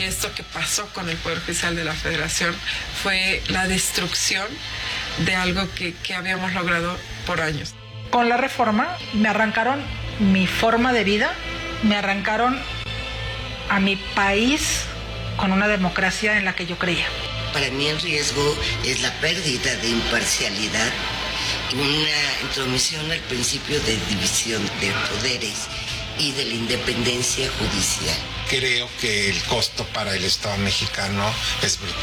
que esto que pasó con el Poder Judicial de la Federación fue la destrucción de algo que habíamos logrado por años. Con la reforma me arrancaron mi forma de vida, me arrancaron a mi país con una democracia en la que yo creía. Para mí el riesgo es la pérdida de imparcialidad, una intromisión al principio de división de poderes y de la independencia judicial. Creo que el costo para el Estado mexicano es brutal.